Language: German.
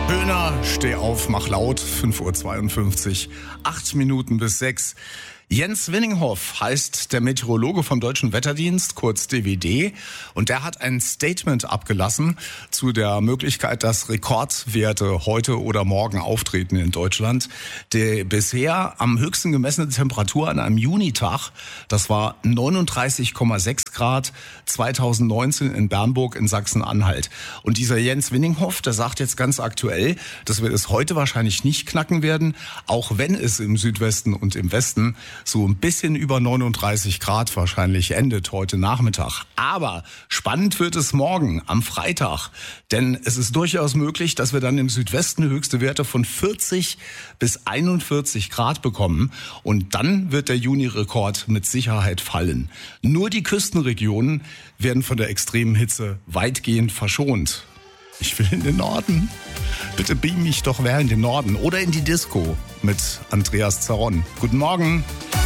Höhner, steh auf, mach laut, 5:52 Uhr, 8 Minuten bis 6. Jens Winninghoff heißt der Meteorologe vom Deutschen Wetterdienst, kurz DWD, und der hat ein Statement abgelassen zu der Möglichkeit, dass Rekordwerte heute oder morgen auftreten in Deutschland. Die bisher am höchsten gemessene Temperatur an einem Junitag, das war 39,6 Grad 2019 in Bernburg in Sachsen-Anhalt. Und dieser Jens Winninghoff, der sagt jetzt ganz aktuell, dass wir es heute wahrscheinlich nicht knacken werden, auch wenn es im Südwesten und im Westen so ein bisschen über 39 Grad wahrscheinlich endet heute Nachmittag. Aber spannend wird es morgen am Freitag, denn es ist durchaus möglich, dass wir dann im Südwesten höchste Werte von 40 bis 41 Grad bekommen und dann wird der Juni-Rekord mit Sicherheit fallen. Nur die Küstenregionen werden von der extremen Hitze weitgehend verschont. Ich will in den Norden. Bitte beam mich doch wer in den Norden oder in die Disco mit Andreas Zaron. Guten Morgen.